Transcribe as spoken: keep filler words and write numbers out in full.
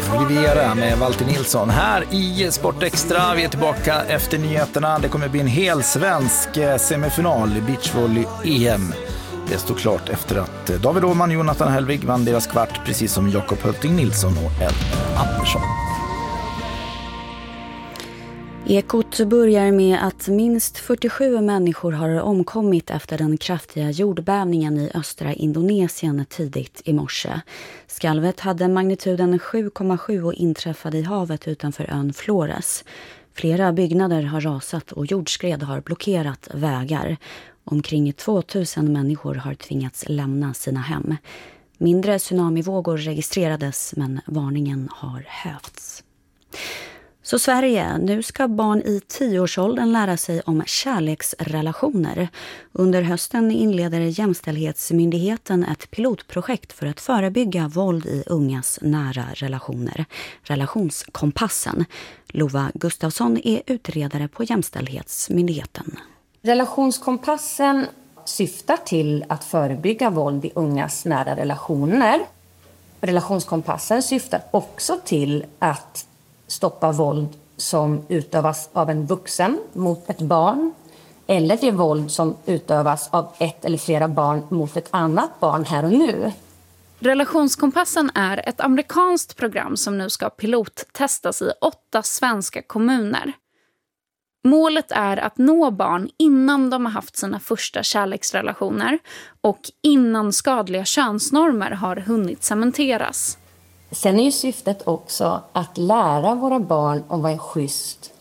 Riviera med Walter Nilsson här i Sport Extra. Vi är tillbaka efter nyheterna. Det kommer bli en hel svensk semifinal i beachvolley-E M. Det står klart efter att David Åhman och Jonathan Hellvig vann deras kvart, precis som Jakob Hulting Nilsson och Ellen Andersson. Ekot börjar med att minst fyrtiosju människor har omkommit efter den kraftiga jordbävningen i östra Indonesien tidigt i morse. Skalvet hade magnituden sju komma sju och inträffade i havet utanför ön Flores. Flera byggnader har rasat och jordskred har blockerat vägar. Omkring tvåtusen människor har tvingats lämna sina hem. Mindre tsunamivågor registrerades, men varningen har hävts. Så Sverige, nu ska barn i tioårsåldern lära sig om kärleksrelationer. Under hösten inleder Jämställdhetsmyndigheten ett pilotprojekt för att förebygga våld i ungas nära relationer. Relationskompassen. Lova Gustafsson är utredare på Jämställdhetsmyndigheten. Relationskompassen syftar till att förebygga våld i ungas nära relationer. Relationskompassen syftar också till att stoppa våld som utövas av en vuxen mot ett barn eller det våld som utövas av ett eller flera barn mot ett annat barn här och nu. Relationskompassen är ett amerikanskt program som nu ska pilottestas i åtta svenska kommuner. Målet är att nå barn innan de har haft sina första kärleksrelationer och innan skadliga könsnormer har hunnit cementeras. Sen är ju syftet också att lära våra barn om vad en schysst